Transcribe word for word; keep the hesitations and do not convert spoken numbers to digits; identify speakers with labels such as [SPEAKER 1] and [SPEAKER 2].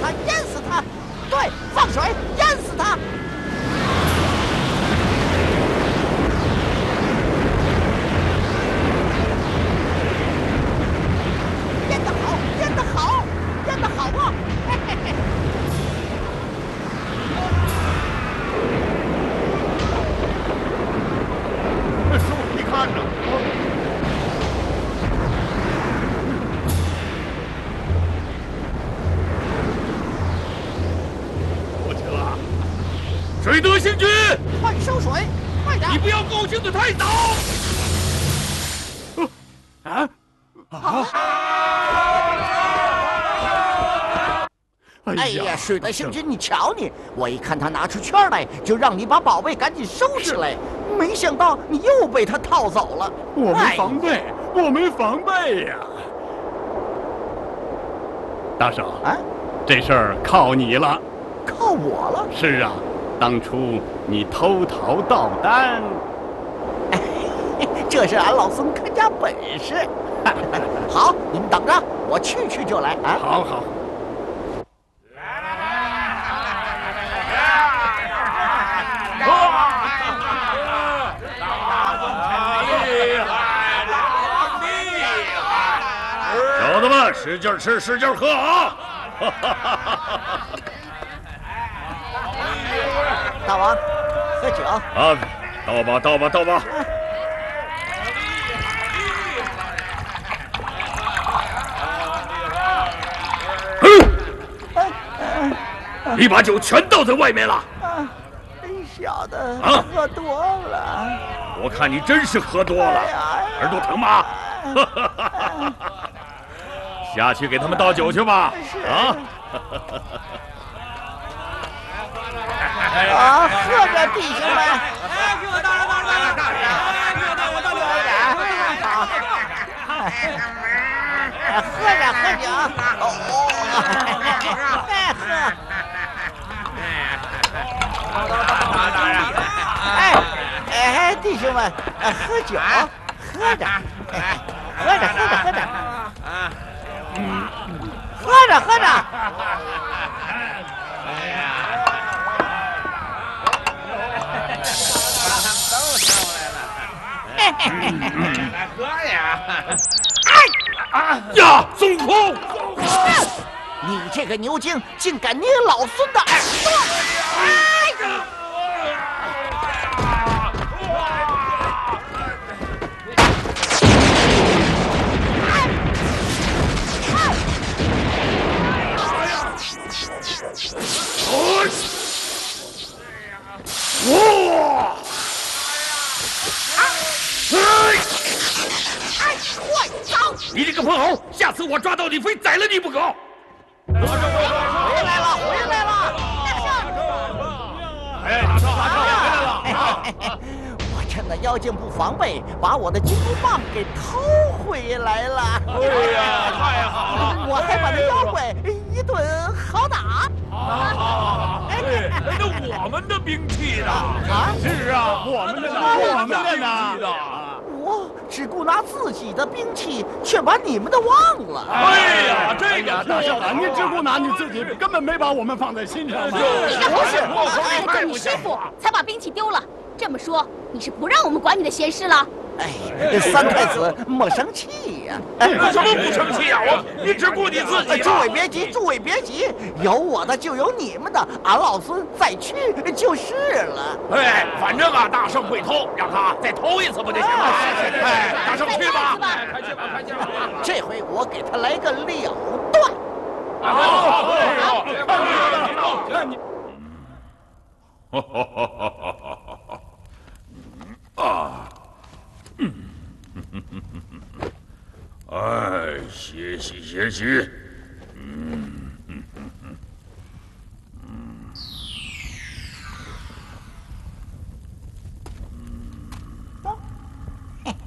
[SPEAKER 1] 他，淹死他！对，放水，淹死他！淹得好，淹得好，淹得好啊！嘿嘿嘿。
[SPEAKER 2] 叔，你看着。过去了。水德星君，
[SPEAKER 1] 快收水，快点！
[SPEAKER 2] 你不要高兴的太早。啊啊！
[SPEAKER 1] 哎呀，水德星君，你瞧你，我一看他拿出圈来，就让你把宝贝赶紧收起来。没想到你又被他套走了。
[SPEAKER 2] 我没防备，我没防备呀！大圣啊，这事儿靠你了。
[SPEAKER 1] 靠我了？
[SPEAKER 2] 是啊，当初你偷桃盗丹，
[SPEAKER 1] 这是俺老孙看家本事。好，你们等着，我去去就来啊！
[SPEAKER 2] 好好。小子们，使劲吃，使劲喝啊！
[SPEAKER 1] 大王，喝酒
[SPEAKER 2] 啊！倒吧，倒吧，倒吧！你把酒全倒在外面了！
[SPEAKER 1] 啊，小的
[SPEAKER 2] 啊，
[SPEAKER 1] 喝多了。
[SPEAKER 2] 我看你真是喝多了，耳朵疼吗？下去给他们倒酒去吧！啊！
[SPEAKER 1] 啊，喝着，弟兄们！
[SPEAKER 3] 哎，给我倒上，倒上，倒上！哎，给我倒，我倒酒点。
[SPEAKER 1] 好，喝着，喝酒。哦，再喝。哎哎，弟兄们，喝酒，喝着，喝着，喝着，喝着。啊，嗯，喝着，喝着。哎呀！都上来了。来喝呀！哎！
[SPEAKER 2] 啊呀！孙悟空！
[SPEAKER 1] 你这个牛精，竟敢捏老孙的耳朵！哎呀！
[SPEAKER 2] 哇！
[SPEAKER 1] 哎，坏脏！
[SPEAKER 2] 你这个泼猴，下次我抓到你，非宰了你不可！
[SPEAKER 1] 回来了，回来了！
[SPEAKER 2] 哎，大圣，大圣，回来了！
[SPEAKER 1] 我趁着妖精不防备，把我的金箍棒给偷回来了。
[SPEAKER 2] 哎呀，太好了！
[SPEAKER 1] 我还把那妖怪一顿好打。
[SPEAKER 2] 啊，哎，那我们的兵器呢？
[SPEAKER 1] 啊，
[SPEAKER 2] 是啊，我们的呢？我们的呢？
[SPEAKER 1] 我只顾拿自己的兵器，却把你们的忘了。
[SPEAKER 2] 哎呀，这个
[SPEAKER 4] 大圣啊，你只顾拿你自己，根本没把我们放在心上。
[SPEAKER 5] 你这不是我爱着你师傅，才把兵器丢了。这么说，你是不让我们管你的闲事了？
[SPEAKER 1] 哎，三太子莫生气呀！
[SPEAKER 2] 为什么不生气呀？我你只顾你自己。
[SPEAKER 1] 诸位别急，诸位别急，有我的就有你们的，俺老孙再去就是了。
[SPEAKER 2] 哎，反正啊，大圣会偷，让他再偷一次不就行了？哎，大圣去吧，快去吧，快去吧！
[SPEAKER 1] 这回我给他来个了断。
[SPEAKER 2] 好，好，好，看你。哈哈哈哈哈！啊，嗯，哎，歇息歇息，嗯。